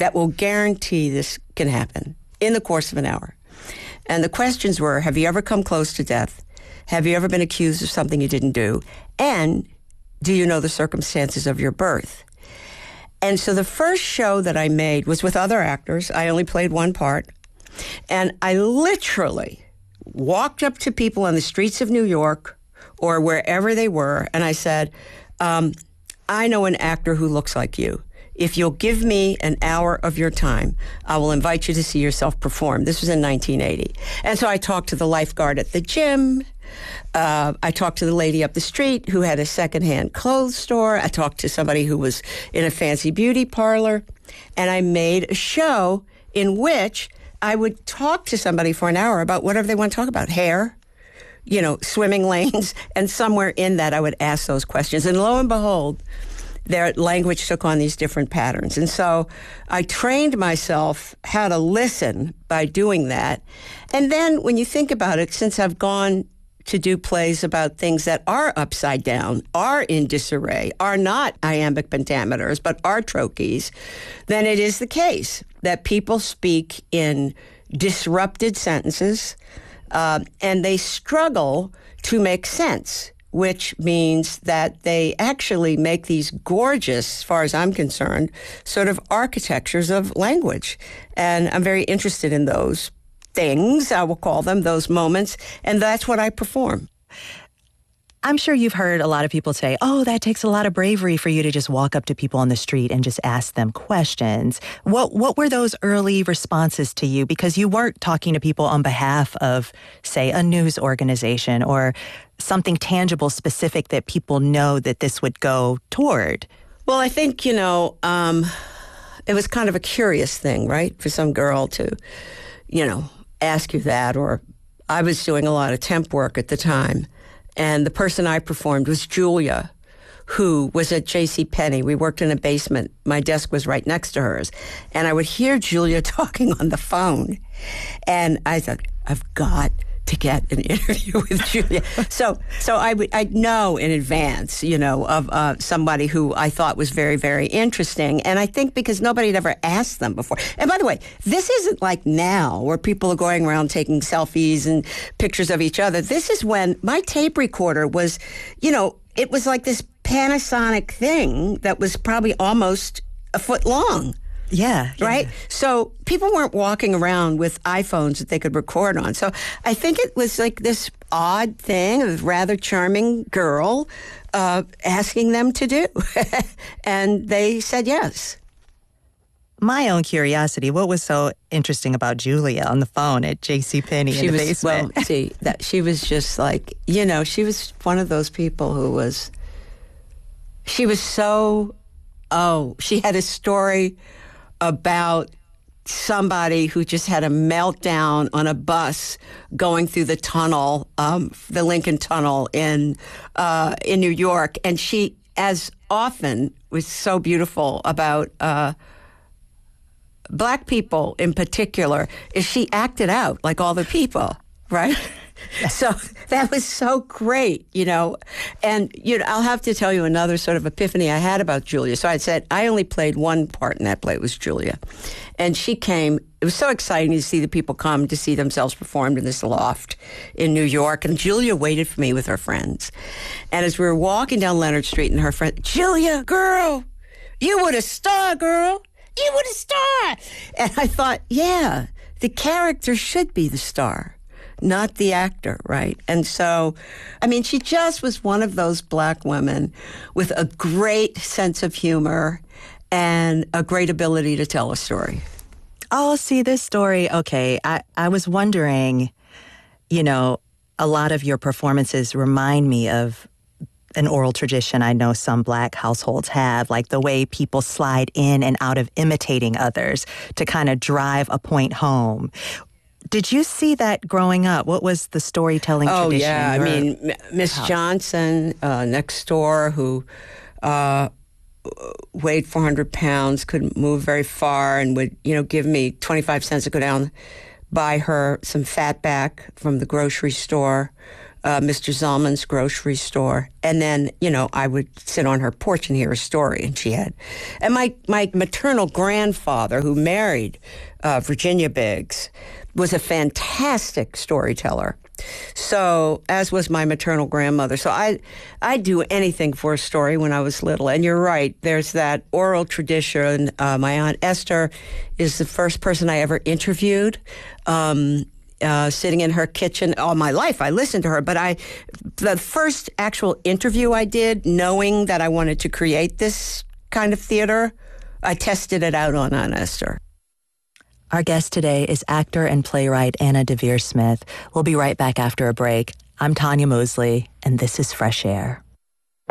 that will guarantee this can happen in the course of an hour. And the questions were, have you ever come close to death? Have you ever been accused of something you didn't do? And do you know the circumstances of your birth? And so the first show that I made was with other actors. I only played one part. And I literally walked up to people on the streets of New York or wherever they were, and I said, I know an actor who looks like you. If you'll give me an hour of your time, I will invite you to see yourself perform. This was in 1980. And so I talked to the lifeguard at the gym. I talked to the lady up the street who had a secondhand clothes store. I talked to somebody who was in a fancy beauty parlor. And I made a show in which I would talk to somebody for an hour about whatever they want to talk about. Hair, swimming lanes. And somewhere in that, I would ask those questions. And lo and behold, their language took on these different patterns. And so I trained myself how to listen by doing that. And then when you think about it, since I've gone to do plays about things that are upside down, are in disarray, are not iambic pentameters, but are trochees, then it is the case that people speak in disrupted sentences, and they struggle to make sense, which means that they actually make these gorgeous, as far as I'm concerned, sort of architectures of language. And I'm very interested in those things, I will call them, those moments, and that's what I perform. I'm sure you've heard a lot of people say, oh, that takes a lot of bravery for you to just walk up to people on the street and just ask them questions. What were those early responses to you? Because you weren't talking to people on behalf of, say, a news organization or something tangible, specific that people know that this would go toward. Well, I think, it was kind of a curious thing, right? For some girl to, ask you that. Or I was doing a lot of temp work at the time. And the person I performed was Julia, who was at JCPenney. We worked in a basement. My desk was right next to hers. And I would hear Julia talking on the phone. And I thought, I've got to get an interview with Julia. So I'd know in advance, of somebody who I thought was very, very interesting. And I think because nobody had ever asked them before. And by the way, this isn't like now where people are going around taking selfies and pictures of each other. This is when my tape recorder was, it was like this Panasonic thing that was probably almost a foot long. Yeah. Right? So people weren't walking around with iPhones that they could record on. So I think it was like this odd thing of a rather charming girl asking them to do. And they said yes. My own curiosity, what was so interesting about Julia on the phone at JCPenney in the basement? Well, see, she was just like, she was one of those people who she had a story about somebody who just had a meltdown on a bus going through the tunnel, the Lincoln Tunnel in New York. And she, as often, was so beautiful about Black people in particular, is she acted out like all the people, right? So that was so great, And, I'll have to tell you another sort of epiphany I had about Julia. So I said, I only played one part in that play. It was Julia. And she came. It was so exciting to see the people come to see themselves performed in this loft in New York. And Julia waited for me with her friends. And as we were walking down Leonard Street, and her friend, Julia, girl, you were the star, girl. You were the star. And I thought, yeah, the character should be the star, not the actor, right? And so, she just was one of those Black women with a great sense of humor and a great ability to tell a story. Oh, see, this story, okay, I was wondering, a lot of your performances remind me of an oral tradition I know some Black households have, like the way people slide in and out of imitating others to kind of drive a point home. Did you see that growing up? What was the storytelling tradition? Oh, yeah. Miss Johnson next door, who weighed 400 pounds, couldn't move very far, and would, give me 25 cents to go down, buy her some Fatback from the grocery store. Mr. Zalman's grocery store. And then, I would sit on her porch and hear a story, and she had. And my maternal grandfather, who married Virginia Biggs, was a fantastic storyteller. So, as was my maternal grandmother. So I'd do anything for a story when I was little. And you're right, there's that oral tradition. My Aunt Esther is the first person I ever interviewed. Sitting in her kitchen all my life, I listened to her. But the first actual interview I did, knowing that I wanted to create this kind of theater, I tested it out on Aunt Esther. Our guest today is actor and playwright Anna Deavere Smith. We'll be right back after a break. I'm Tanya Mosley, and this is Fresh Air.